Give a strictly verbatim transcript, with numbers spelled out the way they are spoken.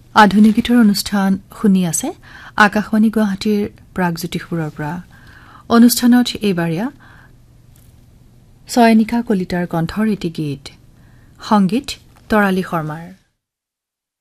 আধুনিক গীতৰ অনুষ্ঠান শুনি আছে আকাশবাণী গুৱাহাটীৰ প্ৰাগজ্যোতিষপুৰৰ পৰা অনুষ্ঠানত এইবাৰিয়া ছয়নিকা কলিতাৰ কণ্ঠৰ এটি গীত সংগীত তৰালী শৰ্মাৰ